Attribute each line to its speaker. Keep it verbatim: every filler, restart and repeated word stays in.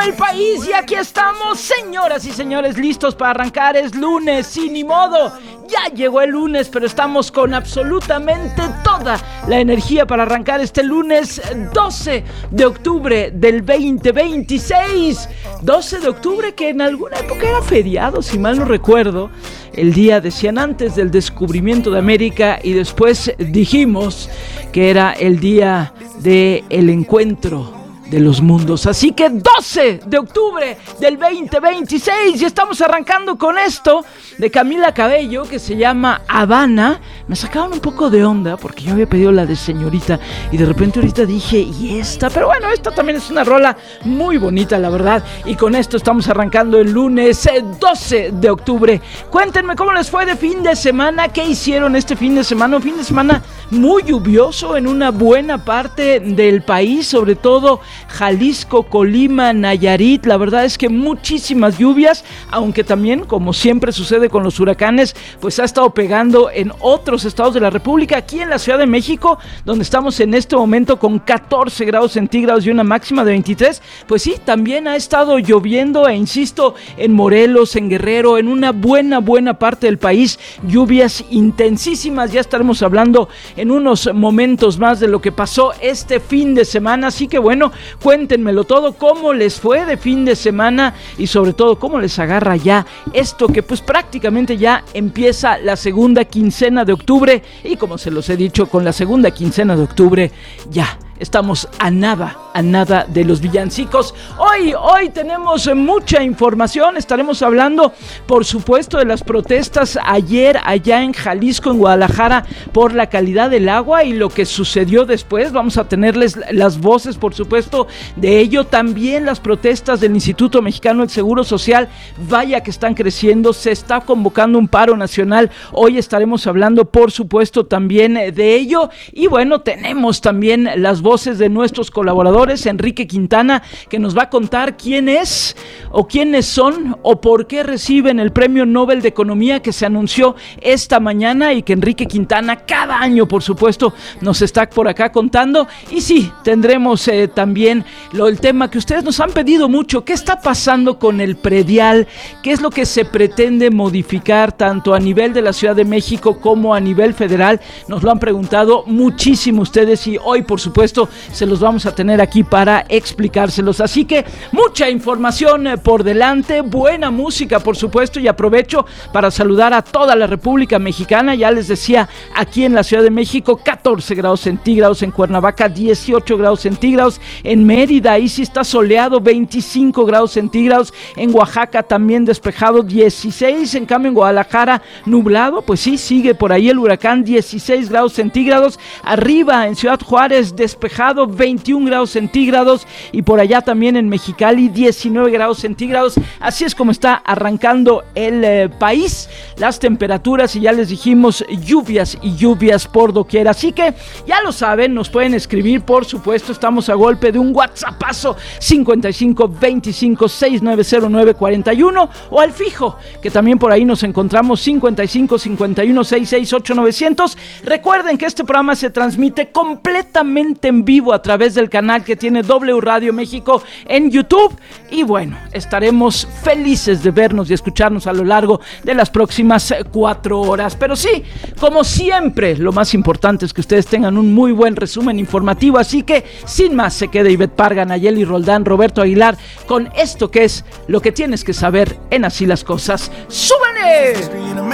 Speaker 1: El país, y aquí estamos, señoras y señores, listos para arrancar. Es lunes, sin ni modo. Ya llegó el lunes, pero estamos con absolutamente toda la energía para arrancar este lunes doce de octubre del veinte veintiséis. doce de octubre, que en alguna época era feriado, si mal no recuerdo. El día, decían, antes del descubrimiento de América, y después dijimos que era el día del encuentro de los mundos. Así que doce de octubre del veinte veintiséis, y estamos arrancando con esto de Camila Cabello, que se llama Habana. Me sacaron un poco de onda porque yo había pedido la de Señorita y de repente ahorita dije, ¿y esta? Pero bueno, esta también es una rola muy bonita, la verdad. Y con esto estamos arrancando el lunes doce de octubre. Cuéntenme cómo les fue de fin de semana, qué hicieron este fin de semana. Un fin de semana muy lluvioso en una buena parte del país, sobre todo Jalisco, Colima, Nayarit. La verdad es que muchísimas lluvias, aunque también, como siempre sucede con los huracanes, pues ha estado pegando en otros estados de la República. Aquí en la Ciudad de México, donde estamos en este momento con catorce grados centígrados y una máxima de veintitrés, pues sí, también ha estado lloviendo, e insisto, en Morelos, en Guerrero, en una buena, buena parte del país, lluvias intensísimas. Ya estaremos hablando en unos momentos más de lo que pasó este fin de semana, así que bueno, cuéntenmelo todo, cómo les fue de fin de semana y sobre todo cómo les agarra ya esto que pues prácticamente ya empieza la segunda quincena de octubre, y como se los he dicho, con la segunda quincena de octubre ya estamos a nada, a nada de los villancicos. Hoy, hoy tenemos mucha información. Estaremos hablando, por supuesto, de las protestas ayer allá en Jalisco, en Guadalajara, por la calidad del agua y lo que sucedió después. Vamos a tenerles las voces, por supuesto, de ello. También las protestas del Instituto Mexicano del Seguro Social, vaya que están creciendo. Se está convocando un paro nacional. Hoy estaremos hablando, por supuesto, también de ello. Y bueno, tenemos también las voces voces de nuestros colaboradores. Enrique Quintana, que nos va a contar quién es o quiénes son o por qué reciben el Premio Nobel de Economía que se anunció esta mañana, y que Enrique Quintana cada año, por supuesto, nos está por acá contando. Y sí, tendremos eh, también lo, el tema que ustedes nos han pedido mucho: ¿qué está pasando con el predial? ¿Qué es lo que se pretende modificar tanto a nivel de la Ciudad de México como a nivel federal? Nos lo han preguntado muchísimo ustedes, y hoy, por supuesto, se los vamos a tener aquí para explicárselos. Así que mucha información por delante, buena música, por supuesto, y aprovecho para saludar a toda la República Mexicana. Ya les decía, aquí en la Ciudad de México, catorce grados centígrados, en Cuernavaca dieciocho grados centígrados, en Mérida, ahí sí está soleado, veinticinco grados centígrados, en Oaxaca también despejado, dieciséis, en cambio en Guadalajara nublado, pues sí, sigue por ahí el huracán, dieciséis grados centígrados, arriba en Ciudad Juárez despejado, veintiún grados centígrados, y por allá también en Mexicali diecinueve grados centígrados. Así es como está arrancando el eh, país, las temperaturas, y ya les dijimos, lluvias y lluvias por doquier. Así que ya lo saben, nos pueden escribir, por supuesto, estamos a golpe de un WhatsAppazo cincuenta y cinco veinticinco sesenta y nueve cero nueve cuarenta y uno, o al fijo, que también por ahí nos encontramos, cincuenta y cinco cincuenta y uno sesenta y seis ocho novecientos. Recuerden que este programa se transmite completamente en vivo a través del canal que tiene W Radio México en YouTube, y bueno, estaremos felices de vernos y escucharnos a lo largo de las próximas cuatro horas. Pero sí, como siempre, lo más importante es que ustedes tengan un muy buen resumen informativo, así que sin más, se queda Ivette Parga, Nayeli Roldán, Roberto Aguilar con esto que es lo que tienes que saber en Así las Cosas. ¡Súbale!